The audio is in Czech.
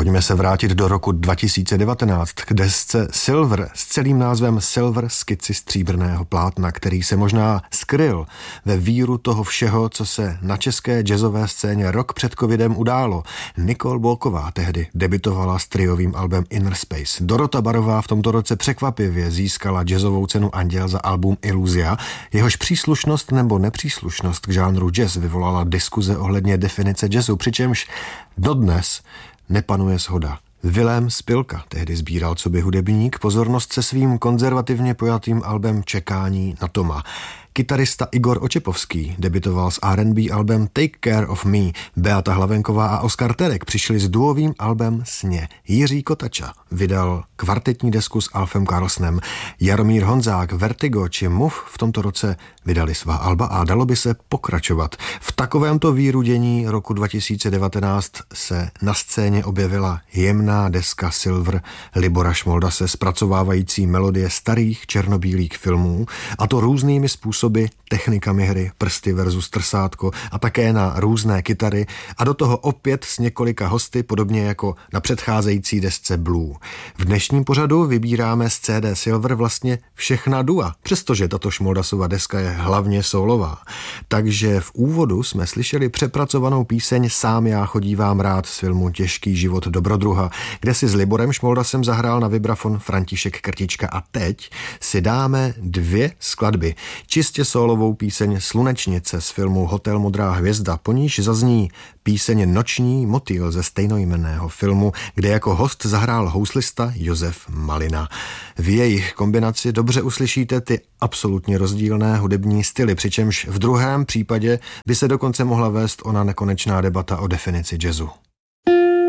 Pojďme se vrátit do roku 2019 k desce Silver s celým názvem Silver, skici stříbrného plátna, který se možná skryl ve víru toho všeho, co se na české jazzové scéně rok před covidem událo. Nicole Bolková tehdy debitovala s triovým albem Inner Space. Dorota Barová v tomto roce překvapivě získala jazzovou cenu Anděl za album Iluzia. Jehož příslušnost nebo nepříslušnost k žánru jazz vyvolala diskuze ohledně definice jazzu, přičemž dodnes nepanuje shoda. Vilém Spilka tehdy sbíral coby hudebník pozornost se svým konzervativně pojatým albem Čekání na Toma. Kytarista Igor Očepovský debitoval s R&B albem Take Care of Me. Beata Hlavenková a Oskar Terek přišli s duovým albem Sně. Jiří Kotača vydal kvartetní desku s Alfem Karlsnem. Jaromír Honzák, Vertigo či Move v tomto roce vydali svá alba a dalo by se pokračovat. V takovémto výrudění roku 2019 se na scéně objevila jemná deska Silver Libora Šmoldase zpracovávající melodie starých černobílých filmů, a to různými způsoby, technikami hry, prsty versus trsátko a také na různé kytary a do toho opět s několika hosty, podobně jako na předcházející desce Blue. V dnešním pořadu vybíráme z CD Silver vlastně všechna dua, přestože tato Šmoldasova deska je hlavně solová. Takže v úvodu jsme slyšeli přepracovanou píseň Sám já chodívám rád z filmu Těžký život dobrodruha, kde si s Liborem Šmoldasem zahrál na vibrafon František Krtička, a teď si dáme dvě skladby. Čistě sólovou píseň Slunečnice z filmu Hotel Modrá hvězda, po níž zazní píseň Noční motýl ze stejnojmenného filmu, kde jako host zahrál houslista Josef Malina. V jejich kombinaci dobře uslyšíte ty absolutně rozdílné hudební styly, přičemž v druhém případě by se dokonce mohla vést ona nekonečná debata o definici jazzu.